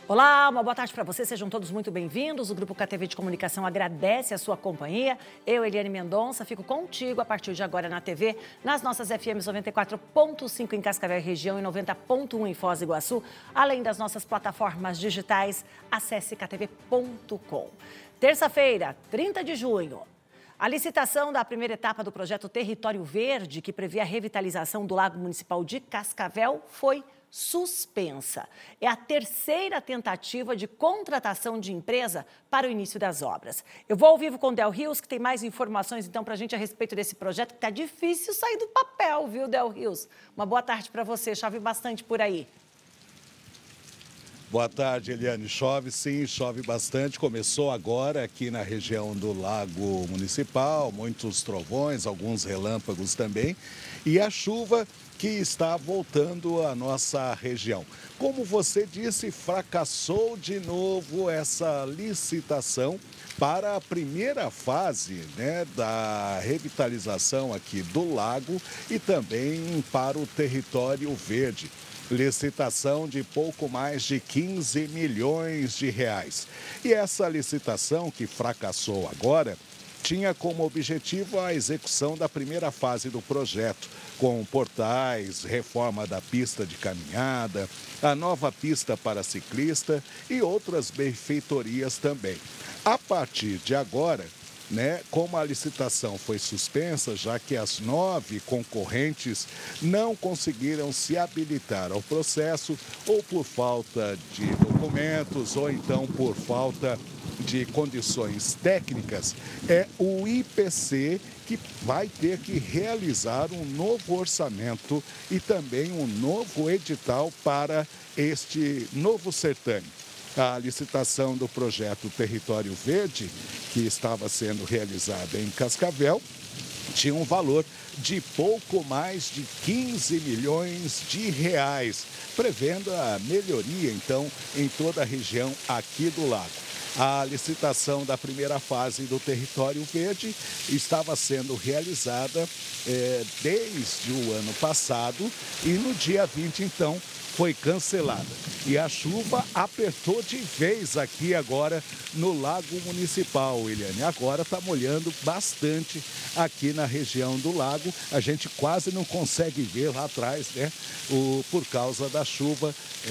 Olá, uma boa tarde para vocês, sejam todos muito bem-vindos. O Grupo KTV de Comunicação agradece a sua companhia. Eu, Eliane Mendonça, fico contigo a partir de agora na TV, nas nossas FMs 94.5 em Cascavel e região e 90.1 em Foz do Iguaçu, além das nossas plataformas digitais. Acesse ktv.com. Terça-feira, 30 de junho. A licitação da primeira etapa do projeto Território Verde, que prevê a revitalização do Lago Municipal de Cascavel, foi suspensa. É a terceira tentativa de contratação de empresa para o início das obras. Eu vou ao vivo com o Del Rios, que tem mais informações, então, para a gente a respeito desse projeto, que está difícil sair do papel, viu, Del Rios? Uma boa tarde para você, chove bastante por aí. Boa tarde, Eliane. Chove sim, chove bastante. Começou agora aqui na região do Lago Municipal, muitos trovões, alguns relâmpagos também. E a chuva que está voltando à nossa região. Como você disse, fracassou de novo essa licitação para a primeira fase, da revitalização aqui do lago e também para o Território Verde. Licitação de pouco mais de 15 milhões de reais. E essa licitação que fracassou agora tinha como objetivo a execução da primeira fase do projeto, com portais, reforma da pista de caminhada, a nova pista para ciclista e outras benfeitorias também. A partir de agora, como a licitação foi suspensa, já que as 9 concorrentes não conseguiram se habilitar ao processo, ou por falta de documentos, ou então por falta de condições técnicas, é o IPC que vai ter que realizar um novo orçamento e também um novo edital para este novo certame. A licitação do projeto Território Verde, que estava sendo realizada em Cascavel, tinha um valor de pouco mais de 15 milhões de reais, prevendo a melhoria, então, em toda a região aqui do lago. A licitação da primeira fase do Território Verde estava sendo realizada desde o ano passado e no dia 20, então, foi cancelada. E a chuva apertou de vez aqui agora no Lago Municipal, Eliane. Agora está molhando bastante aqui na região do lago. A gente quase não consegue ver lá atrás, por causa da chuva,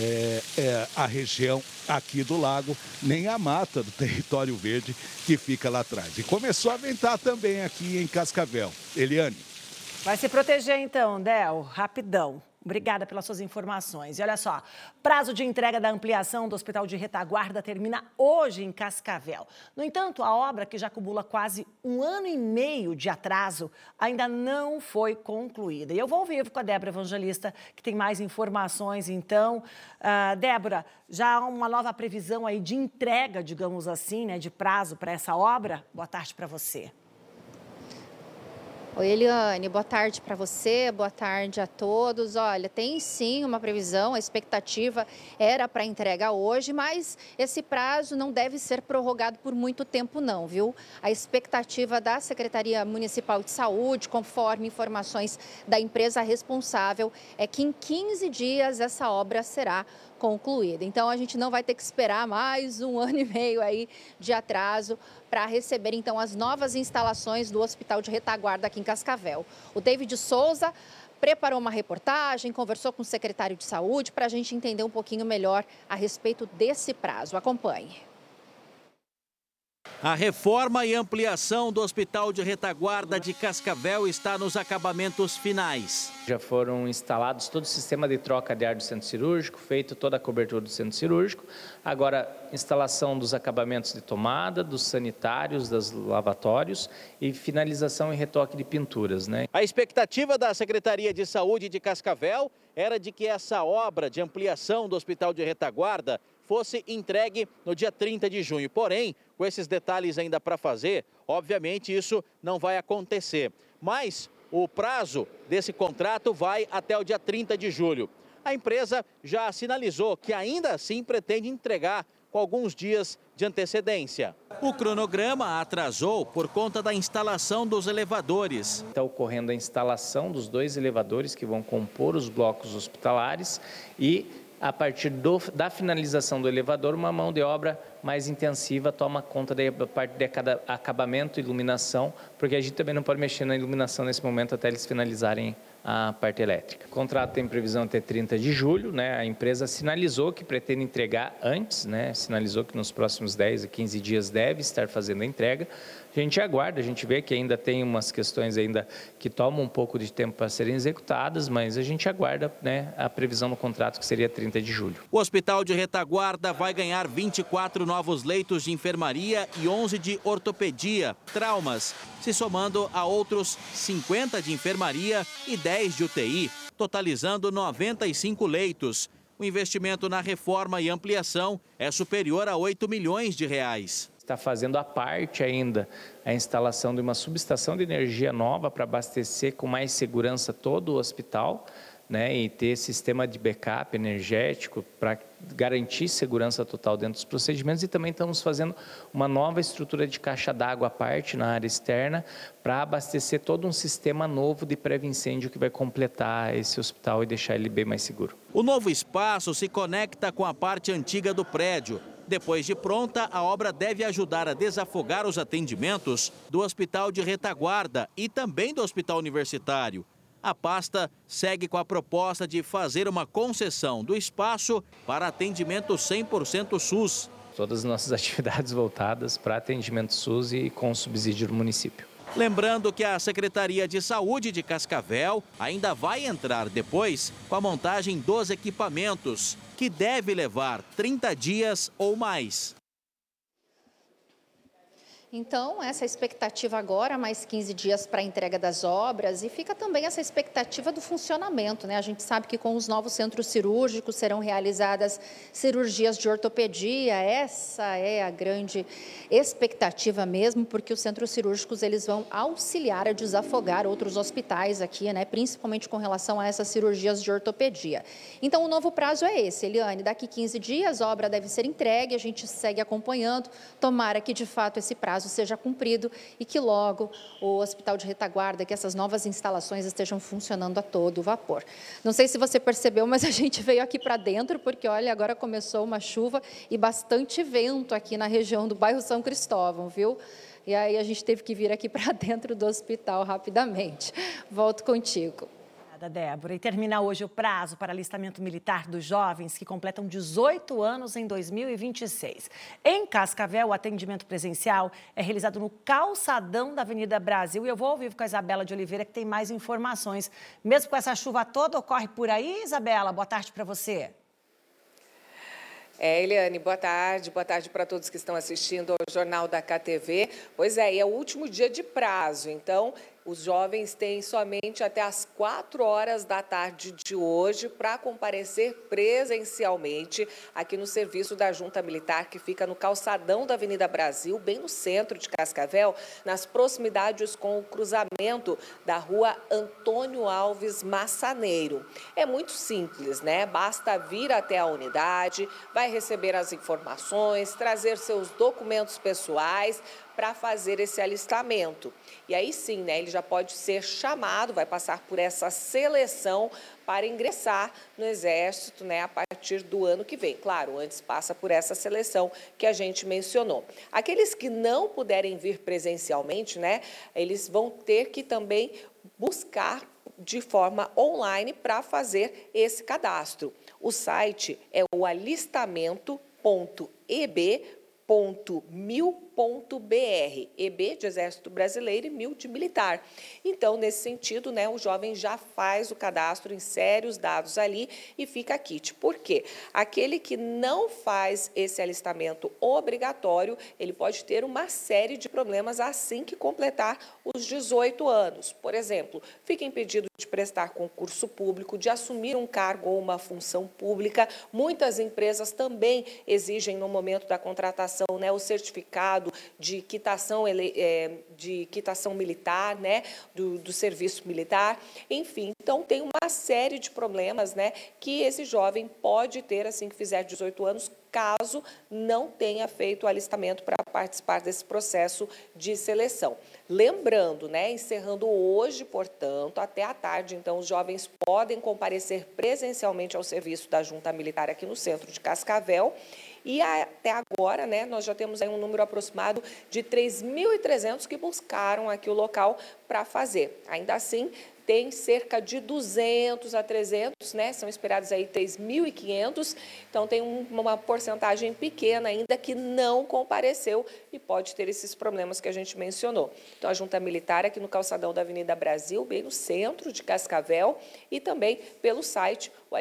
a região aqui do lago, nem a mata do Território Verde que fica lá atrás. E começou a ventar também aqui em Cascavel. Eliane. Vai se proteger então, Del, rapidão. Obrigada pelas suas informações. E olha só, prazo de entrega da ampliação do Hospital de Retaguarda termina hoje em Cascavel. No entanto, a obra, que já acumula quase 1 ano e meio de atraso, ainda não foi concluída. E eu vou ao vivo com a Débora Evangelista, que tem mais informações. Então, Débora, já há uma nova previsão aí de entrega, digamos assim, de prazo para essa obra? Boa tarde para você. Oi, Eliane, boa tarde para você, boa tarde a todos. Olha, tem sim uma previsão, a expectativa era para entrega hoje, mas esse prazo não deve ser prorrogado por muito tempo não, viu? A expectativa da Secretaria Municipal de Saúde, conforme informações da empresa responsável, é que em 15 dias essa obra será concluída. Então, a gente não vai ter que esperar mais 1 ano e meio aí de atraso para receber, então, as novas instalações do Hospital de Retaguarda aqui em Cascavel. O David Souza preparou uma reportagem, conversou com o secretário de Saúde para a gente entender um pouquinho melhor a respeito desse prazo. Acompanhe. A reforma e ampliação do Hospital de Retaguarda de Cascavel está nos acabamentos finais. Já foram instalados todo o sistema de troca de ar do centro cirúrgico, feito toda a cobertura do centro cirúrgico. Agora, instalação dos acabamentos de tomada, dos sanitários, dos lavatórios e finalização e retoque de pinturas, A expectativa da Secretaria de Saúde de Cascavel era de que essa obra de ampliação do Hospital de Retaguarda fosse entregue no dia 30 de junho. Porém, com esses detalhes ainda para fazer, obviamente isso não vai acontecer. Mas o prazo desse contrato vai até o dia 30 de julho. A empresa já sinalizou que ainda assim pretende entregar com alguns dias de antecedência. O cronograma atrasou por conta da instalação dos elevadores. Está ocorrendo a instalação dos 2 elevadores que vão compor os blocos hospitalares e a partir da finalização do elevador, uma mão de obra mais intensiva toma conta da parte de acabamento e iluminação, porque a gente também não pode mexer na iluminação nesse momento até eles finalizarem a parte elétrica. O contrato tem previsão até 30 de julho, né? A empresa sinalizou que pretende entregar antes, né? Sinalizou que nos próximos 10 a 15 dias deve estar fazendo a entrega. A gente aguarda, a gente vê que ainda tem umas questões ainda que tomam um pouco de tempo para serem executadas, mas a gente aguarda, né, a previsão do contrato, que seria 30 de julho. O Hospital de Retaguarda vai ganhar 24 novos leitos de enfermaria e 11 de ortopedia, traumas, se somando a outros 50 de enfermaria e 10 de UTI, totalizando 95 leitos. O investimento na reforma e ampliação é superior a 8 milhões de reais. Está fazendo à parte ainda a instalação de uma subestação de energia nova para abastecer com mais segurança todo o hospital, né, e ter sistema de backup energético para garantir segurança total dentro dos procedimentos. E também estamos fazendo uma nova estrutura de caixa d'água à parte na área externa para abastecer todo um sistema novo de pré-incêndio que vai completar esse hospital e deixar ele bem mais seguro. O novo espaço se conecta com a parte antiga do prédio. Depois de pronta, a obra deve ajudar a desafogar os atendimentos do Hospital de Retaguarda e também do Hospital Universitário. A pasta segue com a proposta de fazer uma concessão do espaço para atendimento 100% SUS. Todas as nossas atividades voltadas para atendimento SUS e com subsídio do município. Lembrando que a Secretaria de Saúde de Cascavel ainda vai entrar depois com a montagem dos equipamentos, que deve levar 30 dias ou mais. Então, essa expectativa agora, mais 15 dias para a entrega das obras, e fica também essa expectativa do funcionamento, né? A gente sabe que com os novos centros cirúrgicos serão realizadas cirurgias de ortopedia, essa é a grande expectativa mesmo, porque os centros cirúrgicos eles vão auxiliar a desafogar outros hospitais aqui, né? Principalmente com relação a essas cirurgias de ortopedia. Então, o novo prazo é esse, Eliane, daqui 15 dias a obra deve ser entregue, a gente segue acompanhando, tomara que de fato esse prazo seja cumprido e que logo o Hospital de Retaguarda, que essas novas instalações estejam funcionando a todo vapor. Não sei se você percebeu, mas a gente veio aqui para dentro, porque olha, agora começou uma chuva e bastante vento aqui na região do bairro São Cristóvão, viu? E aí a gente teve que vir aqui para dentro do hospital rapidamente. Volto contigo. Débora, e termina hoje o prazo para alistamento militar dos jovens que completam 18 anos em 2026. Em Cascavel, o atendimento presencial é realizado no calçadão da Avenida Brasil. E eu vou ao vivo com a Isabela de Oliveira, que tem mais informações. Mesmo com essa chuva toda, ocorre por aí, Isabela? Boa tarde para você. Eliane, boa tarde para todos que estão assistindo ao Jornal da KTV. Pois é, é o último dia de prazo, então os jovens têm somente até as 4 horas da tarde de hoje para comparecer presencialmente aqui no serviço da Junta Militar, que fica no calçadão da Avenida Brasil, bem no centro de Cascavel, nas proximidades com o cruzamento da rua Antônio Alves Massaneiro. É muito simples, né? Basta vir até a unidade, vai receber as informações, trazer seus documentos pessoais para fazer esse alistamento. E aí sim, né, ele já pode ser chamado, vai passar por essa seleção para ingressar no Exército, né, a partir do ano que vem. Claro, antes passa por essa seleção que a gente mencionou. Aqueles que não puderem vir presencialmente, né, eles vão ter que também buscar de forma online para fazer esse cadastro. O site é o alistamento.eb.mil.br, EB de Exército Brasileiro e 1000 de Militar. Então, nesse sentido, né, o jovem já faz o cadastro, insere os dados ali e fica kit. Por quê? Aquele que não faz esse alistamento obrigatório, ele pode ter uma série de problemas assim que completar os 18 anos. Por exemplo, fica impedido de prestar concurso público, de assumir um cargo ou uma função pública. Muitas empresas também exigem no momento da contratação, né, o certificado de quitação militar, né, do serviço militar, enfim. Então, tem uma série de problemas, né, que esse jovem pode ter assim que fizer 18 anos, caso não tenha feito o alistamento para participar desse processo de seleção. Lembrando, né, encerrando hoje, portanto, até à tarde, então, os jovens podem comparecer presencialmente ao serviço da Junta Militar aqui no centro de Cascavel. E até agora, né, nós já temos aí um número aproximado de 3.300 que buscaram aqui o local para fazer. Ainda assim, tem cerca de 200 a 300, né? São esperados aí 3.500. Então, tem uma porcentagem pequena ainda que não compareceu e pode ter esses problemas que a gente mencionou. Então, a Junta Militar aqui no calçadão da Avenida Brasil, bem no centro de Cascavel, e também pelo site o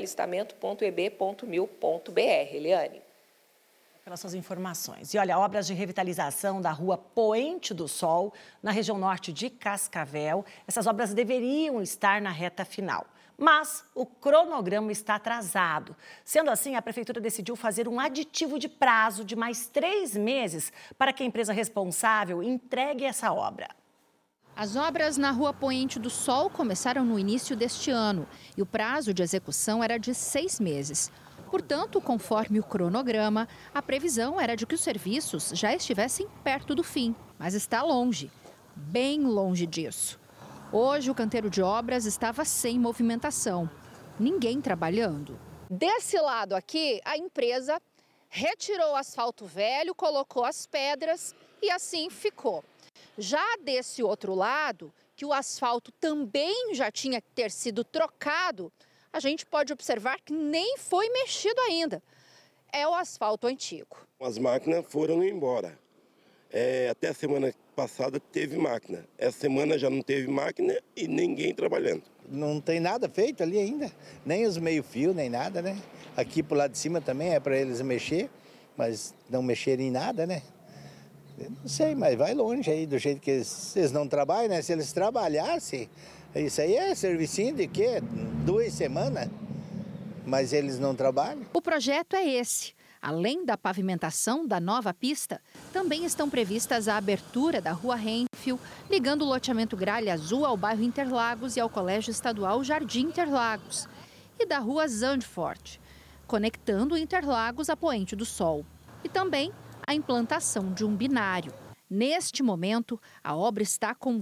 alistamento.eb.mil.br. Eliane. Pelas suas informações. E olha, obras de revitalização da rua Poente do Sol, na região norte de Cascavel. Essas obras deveriam estar na reta final, mas o cronograma está atrasado. Sendo assim, a Prefeitura decidiu fazer um aditivo de prazo de mais 3 meses para que a empresa responsável entregue essa obra. As obras na Rua Poente do Sol começaram no início deste ano e o prazo de execução era de 6 meses. Portanto, conforme o cronograma, a previsão era de que os serviços já estivessem perto do fim, mas está longe, bem longe disso. Hoje, o canteiro de obras estava sem movimentação, ninguém trabalhando. Desse lado aqui, a empresa retirou o asfalto velho, colocou as pedras e assim ficou. Já desse outro lado, que o asfalto também já tinha que ter sido trocado, a gente pode observar que nem foi mexido ainda. É o asfalto antigo. As máquinas foram embora. Até a semana passada teve máquina. Essa semana já não teve máquina e ninguém trabalhando. Não tem nada feito ali ainda. Nem os meio-fio, nem nada, né? Aqui pro lado de cima também é para eles mexer, mas não mexerem em nada, né? Eu não sei, mas vai longe aí, do jeito que eles não trabalham, né? Se eles trabalhassem... Isso aí é servicinho de quê? 2 semanas, mas eles não trabalham. O projeto é esse. Além da pavimentação da nova pista, também estão previstas a abertura da Rua Renfield, ligando o loteamento Gralha Azul ao bairro Interlagos e ao Colégio Estadual Jardim Interlagos, e da Rua Zandvoort, conectando Interlagos a Poente do Sol. E também a implantação de um binário. Neste momento, a obra está com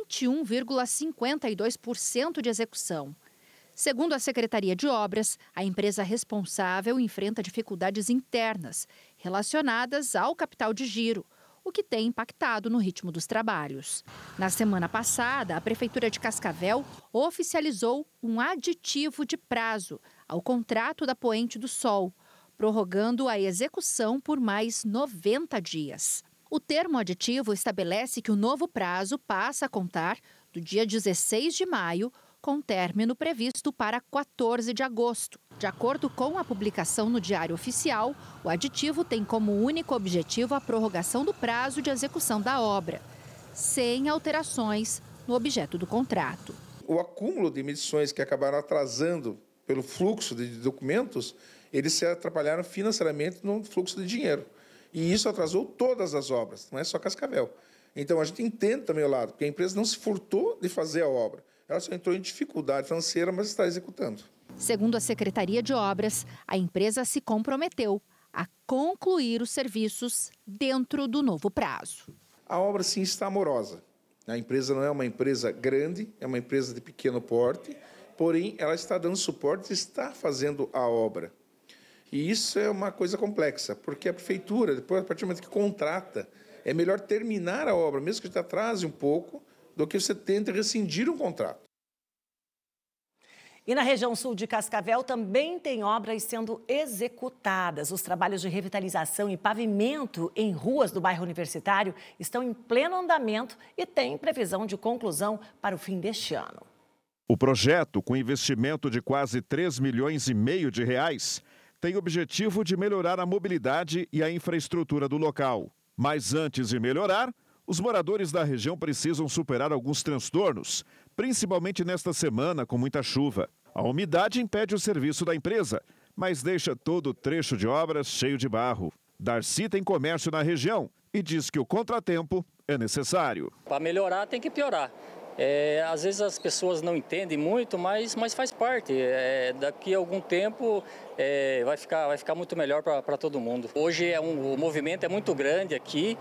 21,52% de execução. Segundo a Secretaria de Obras, a empresa responsável enfrenta dificuldades internas relacionadas ao capital de giro, o que tem impactado no ritmo dos trabalhos. Na semana passada, a Prefeitura de Cascavel oficializou um aditivo de prazo ao contrato da Poente do Sol, prorrogando a execução por mais 90 dias. O termo aditivo estabelece que o novo prazo passa a contar do dia 16 de maio, com término previsto para 14 de agosto. De acordo com a publicação no Diário Oficial, o aditivo tem como único objetivo a prorrogação do prazo de execução da obra, sem alterações no objeto do contrato. O acúmulo de medições que acabaram atrasando pelo fluxo de documentos, eles se atrapalharam financeiramente no fluxo de dinheiro. E isso atrasou todas as obras, não é só Cascavel. Então, a gente entende também o lado, porque a empresa não se furtou de fazer a obra. Ela só entrou em dificuldade financeira, mas está executando. Segundo a Secretaria de Obras, a empresa se comprometeu a concluir os serviços dentro do novo prazo. A obra, sim, está morosa. A empresa não é uma empresa grande, é uma empresa de pequeno porte, porém, ela está dando suporte e está fazendo a obra. E isso é uma coisa complexa, porque a prefeitura, depois, a partir do momento que contrata, é melhor terminar a obra, mesmo que a gente atrase um pouco, do que você tente rescindir um contrato. E na região sul de Cascavel também tem obras sendo executadas. Os trabalhos de revitalização e pavimento em ruas do bairro Universitário estão em pleno andamento e têm previsão de conclusão para o fim deste ano. O projeto, com investimento de quase 3,5 milhões de reais, tem o objetivo de melhorar a mobilidade e a infraestrutura do local. Mas antes de melhorar, os moradores da região precisam superar alguns transtornos, principalmente nesta semana com muita chuva. A umidade impede o serviço da empresa, mas deixa todo o trecho de obras cheio de barro. Darcy tem comércio na região e diz que o contratempo é necessário. Para melhorar tem que piorar. Às vezes as pessoas não entendem muito, mas faz parte. Daqui a algum tempo vai ficar muito melhor para todo mundo. Hoje o movimento é muito grande aqui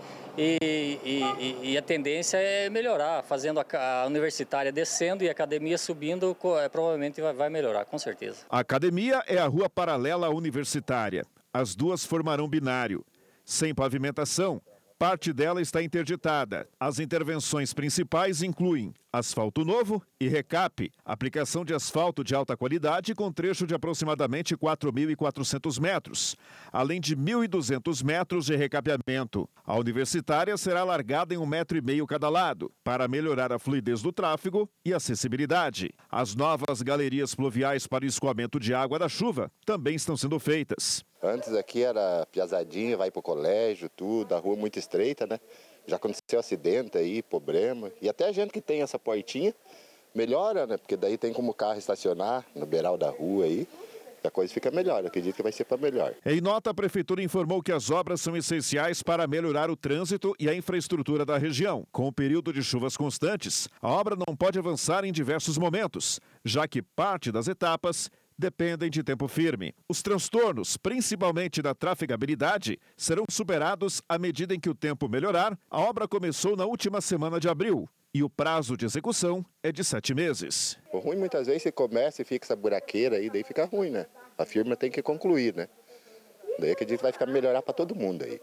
e a tendência é melhorar, fazendo a universitária descendo e a academia subindo, provavelmente vai melhorar, com certeza. A academia é a rua paralela à universitária. As duas formarão binário. Sem pavimentação, parte dela está interditada. As intervenções principais incluem asfalto novo e recape, aplicação de asfalto de alta qualidade com trecho de aproximadamente 4.400 metros, além de 1.200 metros de recapeamento. A universitária será alargada em 1,5 metro cada lado, para melhorar a fluidez do tráfego e acessibilidade. As novas galerias pluviais para o escoamento de água da chuva também estão sendo feitas. Antes aqui era piazadinha, vai para o colégio, tudo, a rua muito estreita, né? Já aconteceu acidente aí, problema. E até a gente que tem essa portinha, melhora, né? Porque daí tem como o carro estacionar no beiral da rua aí. A coisa fica melhor, eu acredito que vai ser para melhor. Em nota, a Prefeitura informou que as obras são essenciais para melhorar o trânsito e a infraestrutura da região. Com o período de chuvas constantes, a obra não pode avançar em diversos momentos, já que parte das etapas dependem de tempo firme. Os transtornos, principalmente da trafegabilidade, serão superados à medida em que o tempo melhorar. A obra começou na última semana de abril e o prazo de execução é de 7 meses. O ruim muitas vezes você começa e fica essa buraqueira aí, daí fica ruim, né? A firma tem que concluir, né? Daí acredito que vai ficar melhorar para todo mundo aí.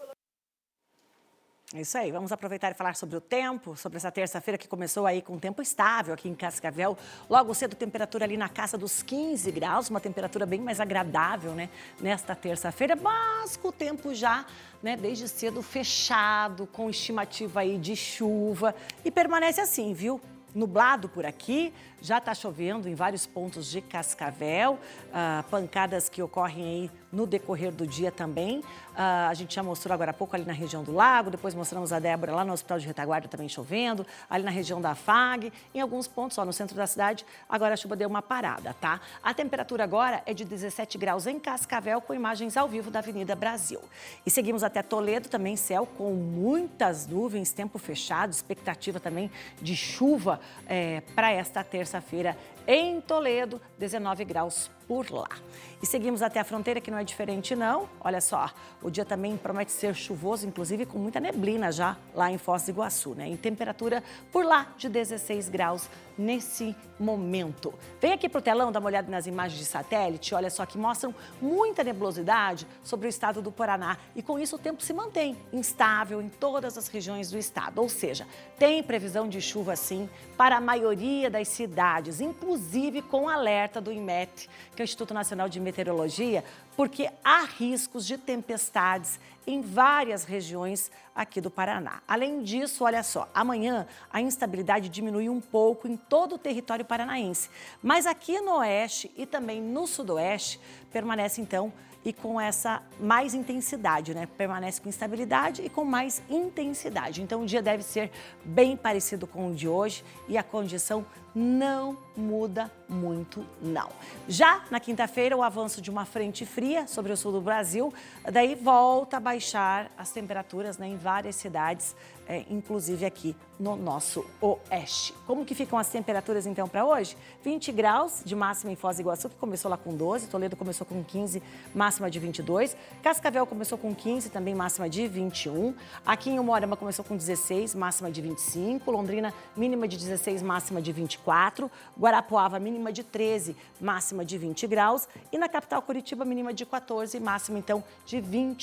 É isso aí, vamos aproveitar e falar sobre o tempo, sobre essa terça-feira que começou aí com tempo estável aqui em Cascavel. Logo cedo, temperatura ali na casa dos 15 graus, uma temperatura bem mais agradável, né, nesta terça-feira. Mas com o tempo já, né, desde cedo fechado, com estimativa aí de chuva. E permanece assim, viu? Nublado por aqui, já está chovendo em vários pontos de Cascavel, pancadas que ocorrem aí no decorrer do dia também. A gente já mostrou agora há pouco ali na região do Lago, depois mostramos a Débora lá no Hospital de Retaguarda também chovendo, ali na região da FAG, em alguns pontos, ó, no centro da cidade, agora a chuva deu uma parada, tá? A temperatura agora é de 17 graus em Cascavel, com imagens ao vivo da Avenida Brasil. E seguimos até Toledo, também céu com muitas nuvens, tempo fechado, expectativa também de chuva para esta terça-feira em Toledo, 19 graus por lá. E seguimos até a fronteira, que não é diferente não. Olha só, o dia também promete ser chuvoso, inclusive com muita neblina já lá em Foz do Iguaçu, né? Em temperatura por lá de 16 graus nesse momento. Vem aqui para o telão, dá uma olhada nas imagens de satélite, olha só, que mostram muita nebulosidade sobre o estado do Paraná. E com isso o tempo se mantém instável em todas as regiões do estado. Ou seja, tem previsão de chuva sim para a maioria das cidades, inclusive com alerta do INMET, que é o Instituto Nacional de Meteorologia, porque há riscos de tempestades em várias regiões aqui do Paraná. Além disso, olha só, amanhã a instabilidade diminui um pouco em todo o território paranaense, mas aqui no oeste e também no sudoeste permanece então e com essa mais intensidade, né? Permanece com instabilidade e com mais intensidade. Então o dia deve ser bem parecido com o de hoje e a condição não muda muito, não. Já na quinta-feira, o avanço de uma frente fria sobre o sul do Brasil, daí volta a baixar as temperaturas, né, em várias cidades, inclusive aqui no nosso oeste. Como que ficam as temperaturas então para hoje? 20 graus de máxima em Foz do Iguaçu, que começou lá com 12, Toledo começou com 15, máxima de 22, Cascavel começou com 15, também máxima de 21, aqui em Umuarama começou com 16, máxima de 25, Londrina mínima de 16, máxima de 24, Guarapuava mínima de 13, máxima de 20 graus e na capital Curitiba mínima de 14, máxima então de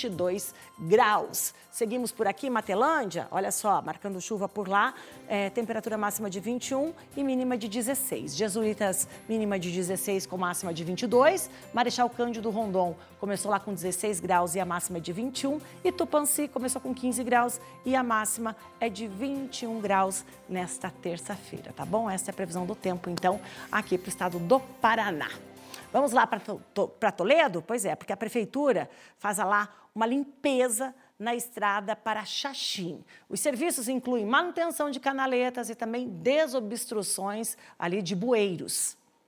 22 graus. Seguimos por aqui, Matelândia, olha só, marcando chuva por lá, temperatura máxima de 21 e mínima de 16. Jesuítas, mínima de 16 com máxima de 22. Marechal Cândido Rondon começou lá com 16 graus e a máxima de 21. E Tupanci começou com 15 graus e a máxima é de 21 graus nesta terça-feira, tá bom? Essa é a previsão do tempo, então, aqui para o estado do Paraná. Vamos lá para Toledo? Pois é, porque a prefeitura faz lá uma limpeza na estrada para Xaxim. Os serviços incluem manutenção de canaletas e também desobstruções ali de bueiros.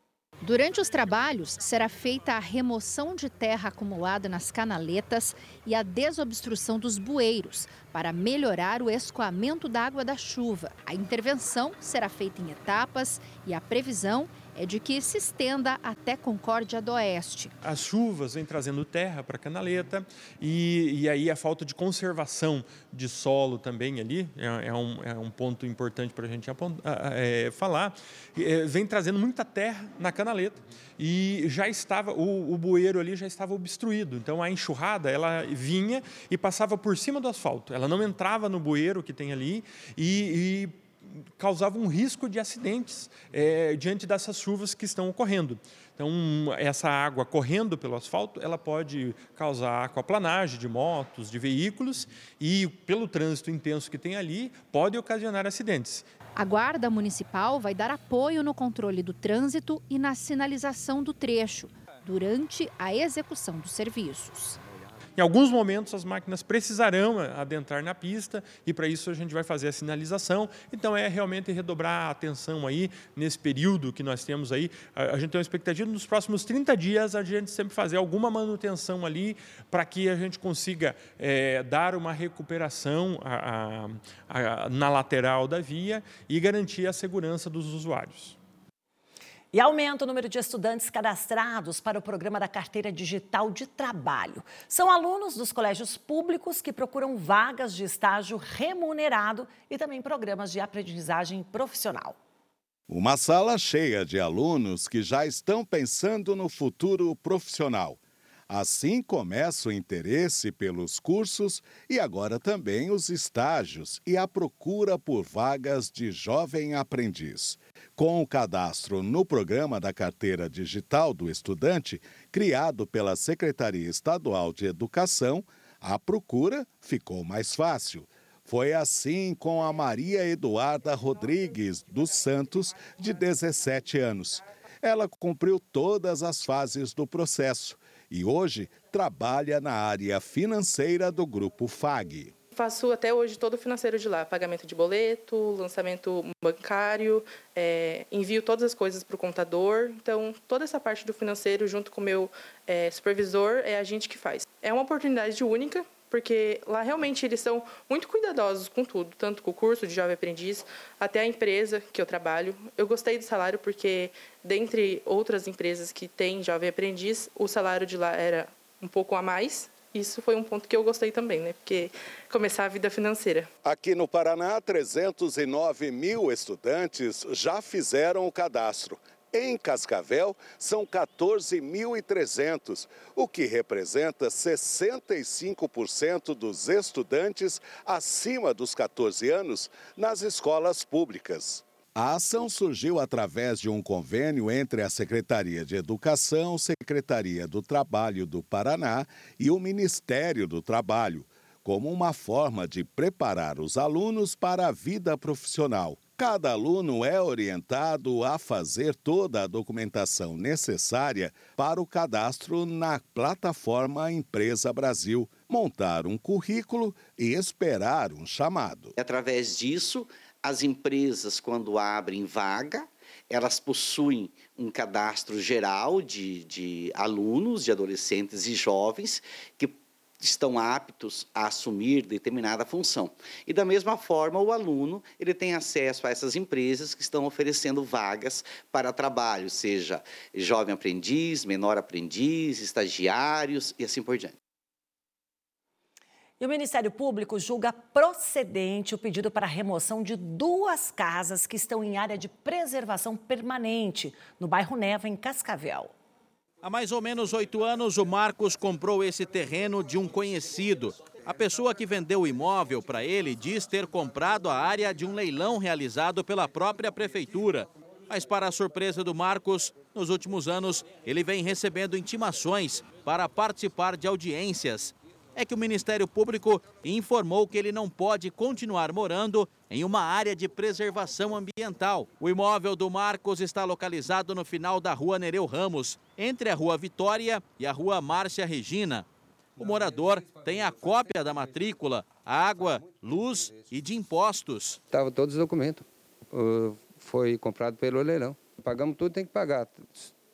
Durante os trabalhos, será feita a remoção de terra acumulada nas canaletas e a desobstrução dos bueiros, para melhorar o escoamento da água da chuva. A intervenção será feita em etapas e a previsão é de que se estenda até Concórdia do Oeste. As chuvas vêm trazendo terra para a canaleta e aí a falta de conservação de solo também ali, é um ponto importante para a gente falar, vem trazendo muita terra na canaleta e já estava, o bueiro ali já estava obstruído, então a enxurrada ela vinha e passava por cima do asfalto, ela não entrava no bueiro que tem ali e causava um risco de acidentes diante dessas chuvas que estão ocorrendo. Então, essa água correndo pelo asfalto, ela pode causar aquaplanagem de motos, de veículos e, pelo trânsito intenso que tem ali, pode ocasionar acidentes. A Guarda Municipal vai dar apoio no controle do trânsito e na sinalização do trecho, durante a execução dos serviços. Em alguns momentos, as máquinas precisarão adentrar na pista e, para isso, a gente vai fazer a sinalização. Então, é realmente redobrar a atenção aí nesse período que nós temos aí. A gente tem uma expectativa nos próximos 30 dias a gente sempre fazer alguma manutenção ali para que a gente consiga dar uma recuperação na lateral da via e garantir a segurança dos usuários. E aumenta o número de estudantes cadastrados para o programa da Carteira Digital de Trabalho. São alunos dos colégios públicos que procuram vagas de estágio remunerado e também programas de aprendizagem profissional. Uma sala cheia de alunos que já estão pensando no futuro profissional. Assim começa o interesse pelos cursos e agora também os estágios e a procura por vagas de jovem aprendiz. Com o cadastro no programa da Carteira Digital do Estudante, criado pela Secretaria Estadual de Educação, a procura ficou mais fácil. Foi assim com a Maria Eduarda Rodrigues dos Santos, de 17 anos. Ela cumpriu todas as fases do processo e hoje trabalha na área financeira do Grupo FAG. Faço até hoje todo o financeiro de lá, pagamento de boleto, lançamento bancário, envio todas as coisas para o contador. Então, toda essa parte do financeiro, junto com o meu supervisor, é a gente que faz. É uma oportunidade única, porque lá realmente eles são muito cuidadosos com tudo, tanto com o curso de jovem aprendiz, até a empresa que eu trabalho. Eu gostei do salário porque, dentre outras empresas que têm jovem aprendiz, o salário de lá era um pouco a mais. Isso foi um ponto que eu gostei também, né? Porque começar a vida financeira. Aqui no Paraná, 309 mil estudantes já fizeram o cadastro. Em Cascavel, são 14.300, o que representa 65% dos estudantes acima dos 14 anos nas escolas públicas. A ação surgiu através de um convênio entre a Secretaria de Educação, Secretaria do Trabalho do Paraná e o Ministério do Trabalho, como uma forma de preparar os alunos para a vida profissional. Cada aluno é orientado a fazer toda a documentação necessária para o cadastro na plataforma Empresa Brasil, montar um currículo e esperar um chamado. Através disso, as empresas, quando abrem vaga, elas possuem um cadastro geral de alunos, de adolescentes e jovens que estão aptos a assumir determinada função. E da mesma forma, o aluno ele tem acesso a essas empresas que estão oferecendo vagas para trabalho, seja jovem aprendiz, menor aprendiz, estagiários e assim por diante. E o Ministério Público julga procedente o pedido para a remoção de 2 casas que estão em área de preservação permanente, no bairro Neva, em Cascavel. Há mais ou menos 8 anos, o Marcos comprou esse terreno de um conhecido. A pessoa que vendeu o imóvel para ele diz ter comprado a área de um leilão realizado pela própria prefeitura. Mas, para a surpresa do Marcos, nos últimos anos, ele vem recebendo intimações para participar de audiências. É que o Ministério Público informou que ele não pode continuar morando em uma área de preservação ambiental. O imóvel do Marcos está localizado no final da rua Nereu Ramos, entre a rua Vitória e a rua Márcia Regina. O morador tem a cópia da matrícula, água, luz e de impostos. Estava todos os documentos. Foi comprado pelo leilão. Pagamos tudo, tem que pagar.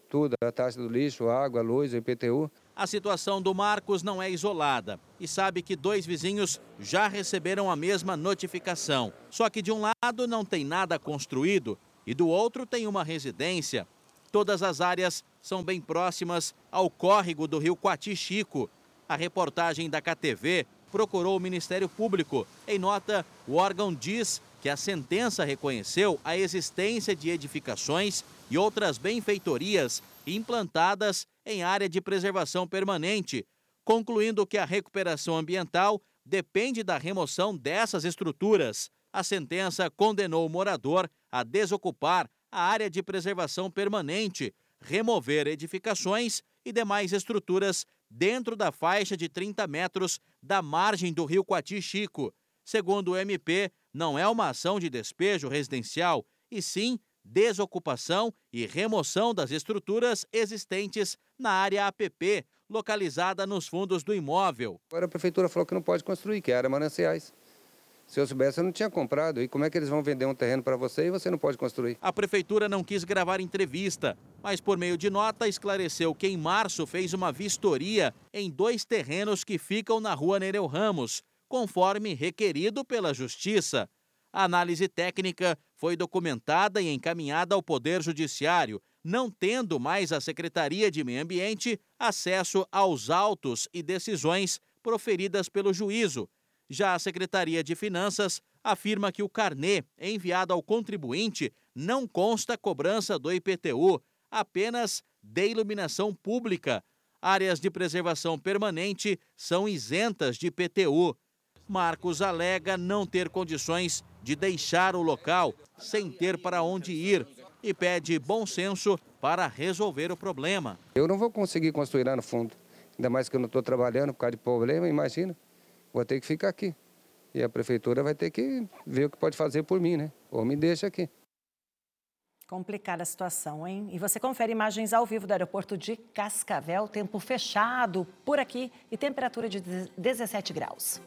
tudo, a taxa do lixo, a água, a luz, o IPTU. A situação do Marcos não é isolada e sabe que 2 vizinhos já receberam a mesma notificação. Só que de um lado não tem nada construído e do outro tem uma residência. Todas as áreas são bem próximas ao córrego do rio Quati-Chico. A reportagem da KTV procurou o Ministério Público. Em nota, o órgão diz que a sentença reconheceu a existência de edificações e outras benfeitorias implantadas em área de preservação permanente, concluindo que a recuperação ambiental depende da remoção dessas estruturas. A sentença condenou o morador a desocupar a área de preservação permanente, remover edificações e demais estruturas dentro da faixa de 30 metros da margem do rio Quati-Chico. Segundo o MP, não é uma ação de despejo residencial, e sim desocupação e remoção das estruturas existentes na área APP, localizada nos fundos do imóvel. Agora a prefeitura falou que não pode construir, que era mananciais. Se eu soubesse, eu não tinha comprado. E como é que eles vão vender um terreno para você e você não pode construir? A prefeitura não quis gravar entrevista, mas por meio de nota esclareceu que em março fez uma vistoria em 2 terrenos que ficam na rua Nereu Ramos, conforme requerido pela Justiça. A análise técnica foi documentada e encaminhada ao Poder Judiciário, não tendo mais a Secretaria de Meio Ambiente acesso aos autos e decisões proferidas pelo juízo. Já a Secretaria de Finanças afirma que o carnê enviado ao contribuinte não consta cobrança do IPTU, apenas de iluminação pública. Áreas de preservação permanente são isentas de IPTU. Marcos alega não ter condições de deixar o local sem ter para onde ir e pede bom senso para resolver o problema. Eu não vou conseguir construir lá no fundo, ainda mais que eu não estou trabalhando por causa de problema, imagina. Vou ter que ficar aqui. E a prefeitura vai ter que ver o que pode fazer por mim, né? Ou me deixa aqui. Complicada a situação, hein? E você confere imagens ao vivo do aeroporto de Cascavel, tempo fechado por aqui e temperatura de 17 graus.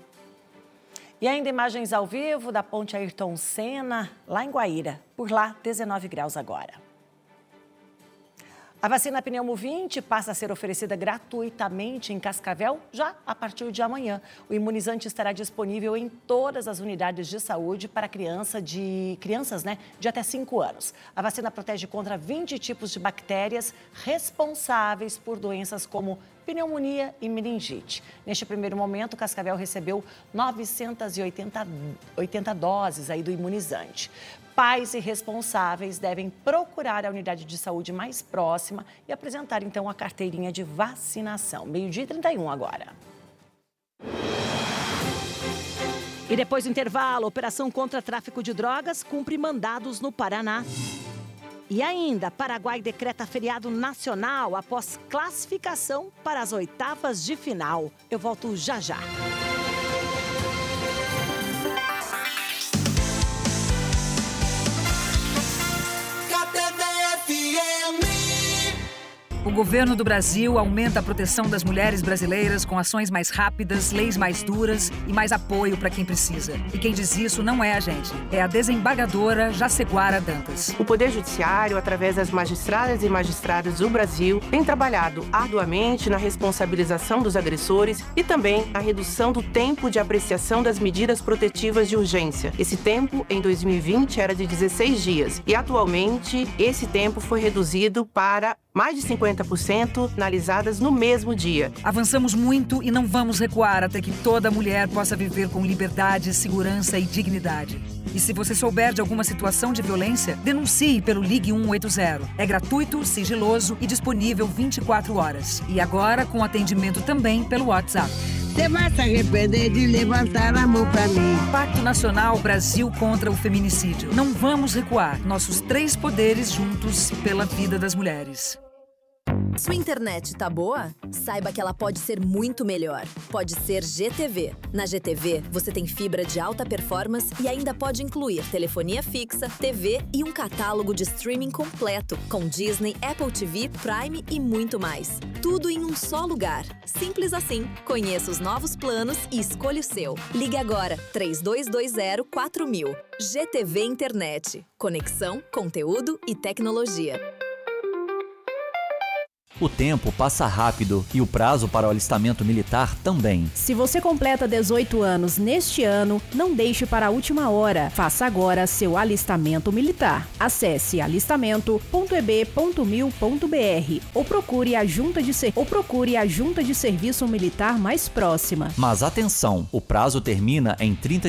E ainda imagens ao vivo da ponte Ayrton Senna, lá em Guaíra. Por lá, 19 graus agora. A vacina Pneumo-20 passa a ser oferecida gratuitamente em Cascavel já a partir de amanhã. O imunizante estará disponível em todas as unidades de saúde para crianças de até 5 anos. A vacina protege contra 20 tipos de bactérias responsáveis por doenças como pneumonia e meningite. Neste primeiro momento, Cascavel recebeu 980 doses aí do imunizante. Pais e responsáveis devem procurar a unidade de saúde mais próxima e apresentar, então, a carteirinha de vacinação. 12h31 agora. E depois do intervalo, a operação contra tráfico de drogas cumpre mandados no Paraná. E ainda, Paraguai decreta feriado nacional após classificação para as 8º de final. Eu volto já já. O governo do Brasil aumenta a proteção das mulheres brasileiras com ações mais rápidas, leis mais duras e mais apoio para quem precisa. E quem diz isso não é a gente, é a desembargadora Jaceguara Dantas. O Poder Judiciário, através das magistradas e magistrados do Brasil, tem trabalhado arduamente na responsabilização dos agressores e também na redução do tempo de apreciação das medidas protetivas de urgência. Esse tempo, em 2020, era de 16 dias e atualmente esse tempo foi reduzido para mais de 50% analisadas no mesmo dia. Avançamos muito e não vamos recuar até que toda mulher possa viver com liberdade, segurança e dignidade. E se você souber de alguma situação de violência, denuncie pelo Ligue 180. É gratuito, sigiloso e disponível 24 horas. E agora com atendimento também pelo WhatsApp. Você vai se arrepender de levantar a mão pra mim. Pacto Nacional Brasil contra o Feminicídio. Não vamos recuar. Nossos 3 poderes juntos pela vida das mulheres. Sua internet tá boa? Saiba que ela pode ser muito melhor. Pode ser GTV. Na GTV, você tem fibra de alta performance e ainda pode incluir telefonia fixa, TV e um catálogo de streaming completo, com Disney, Apple TV, Prime e muito mais. Tudo em um só lugar. Simples assim. Conheça os novos planos e escolha o seu. Ligue agora, 3220-4000. GTV Internet. Conexão, conteúdo e tecnologia. O tempo passa rápido e o prazo para o alistamento militar também. Se você completa 18 anos neste ano, não deixe para a última hora. Faça agora seu alistamento militar. Acesse alistamento.eb.mil.br ou procure a junta de serviço militar mais próxima. Mas atenção, o prazo termina em 30